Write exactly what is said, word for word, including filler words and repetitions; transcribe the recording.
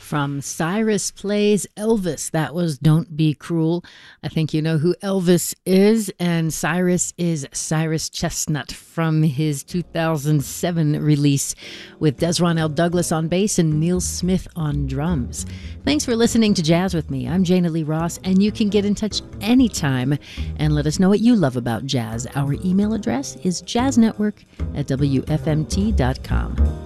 From Cyrus Plays Elvis, that was Don't Be Cruel. I think you know who Elvis is, and Cyrus is Cyrus Chestnut from his two thousand seven release with Desron L. Douglas on bass and Neil Smith on drums. Thanks for listening to Jazz with me. I'm Jana Lee Ross, and you can get in touch anytime and let us know what you love about jazz. Our email address is jazznetwork at w f m t dot com.